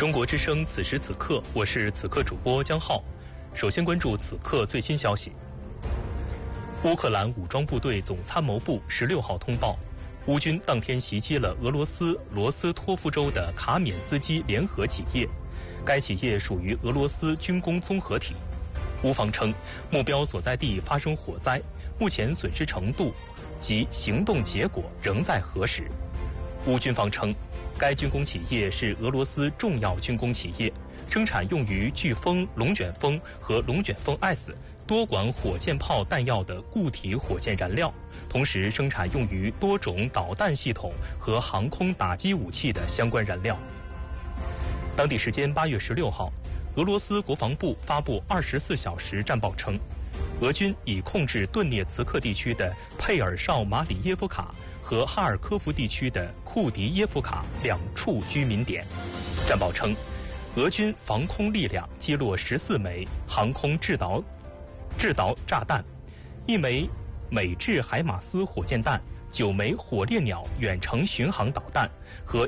中国之声此时此刻，我是此刻主播江浩。首先关注此刻最新消息。乌克兰武装部队总参谋部16号通报，乌军当天袭击了俄罗斯罗斯托夫州的卡缅斯基联合企业，该企业属于俄罗斯军工综合体。乌方称，目标所在地发生火灾，目前损失程度及行动结果仍在核实。乌军方称，该军工企业是俄罗斯重要军工企业，生产用于飓风、龙卷风和龙卷风 S 多管火箭炮弹药的固体火箭燃料，同时生产用于多种导弹系统和航空打击武器的相关燃料。当地时间8月16号，俄罗斯国防部发布24小时战报称，俄军已控制顿涅茨克地区的佩尔绍马里耶夫卡和哈尔科夫地区的库迪耶夫卡2处居民点。战报称，俄军防空力量击落14枚航空制导炸弹，1枚美制海马斯火箭弹，9枚火烈鸟远程巡航导弹和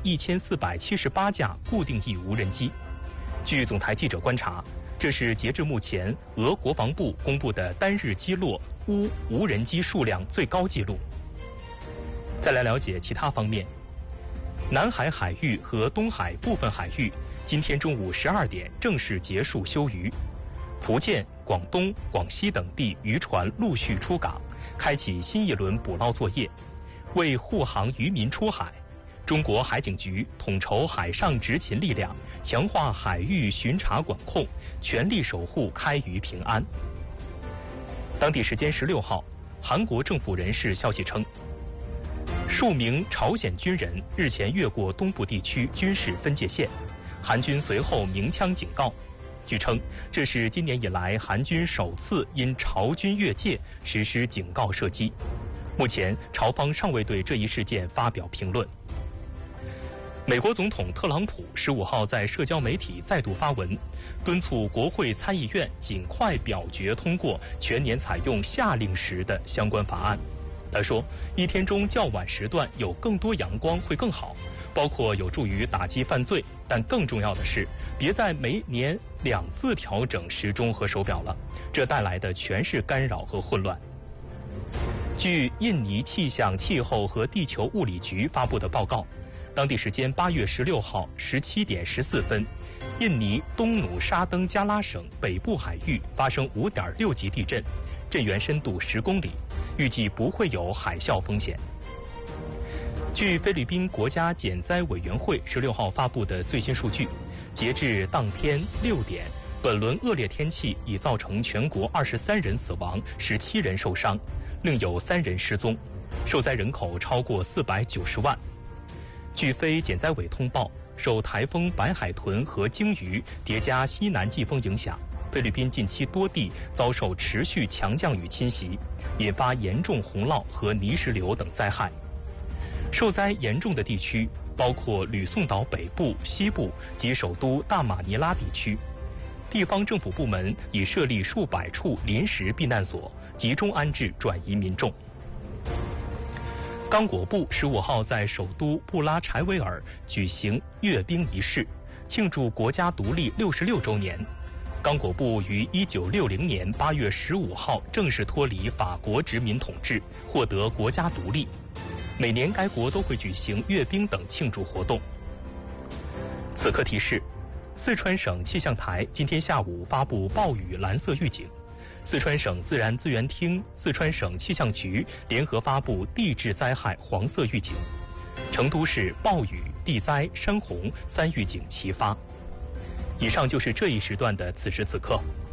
1478架固定翼无人机。据总台记者观察，这是截至目前俄国防部公布的单日击落乌无人机数量最高纪录。再来了解其他方面，南海海域和东海部分海域今天中午12点正式结束休渔，福建、广东、广西等地渔船陆续出港，开启新一轮捕捞作业。为护航渔民出海，中国海警局统筹海上执勤力量，强化海域巡查管控，全力守护开渔平安。当地时间16号，韩国政府人士消息称，数名朝鲜军人日前越过东部地区军事分界线，韩军随后鸣枪警告。据称，这是今年以来韩军首次因朝军越界实施警告射击。目前，朝方尚未对这一事件发表评论。美国总统特朗普15号在社交媒体再度发文，敦促国会参议院尽快表决通过全年采用夏令时的相关法案。他说，一天中较晚时段有更多阳光会更好，包括有助于打击犯罪，但更重要的是，别在每年2次调整时钟和手表了，这带来的全是干扰和混乱。据印尼气象、气候和地球物理局发布的报告，当地时间8月16号17点14分，印尼东努沙登加拉省北部海域发生5.6级地震，震源深度10公里，预计不会有海啸风险。据菲律宾国家减灾委员会16号发布的最新数据，截至当天6点，本轮恶劣天气已造成全国23人死亡，17人受伤，另有3人失踪，受灾人口超过490万。据非减灾委通报，受台风白海豚和鲸鱼叠加西南季风影响，菲律宾近期多地遭受持续强降雨侵袭，引发严重洪涝和泥石流等灾害。受灾严重的地区包括吕宋岛北部、西部及首都大马尼拉地区，地方政府部门已设立数百处临时避难所，集中安置转移民众。刚果部15号在首都布拉柴维尔举行阅兵仪式，庆祝国家独立66周年。刚果部于1960年8月15号正式脱离法国殖民统治，获得国家独立。每年该国都会举行阅兵等庆祝活动。此刻提示，四川省气象台今天下午发布暴雨蓝色预警，四川省自然资源厅、四川省气象局联合发布地质灾害黄色预警，成都市暴雨、地灾、山洪3预警齐发。以上就是这一时段的此时此刻。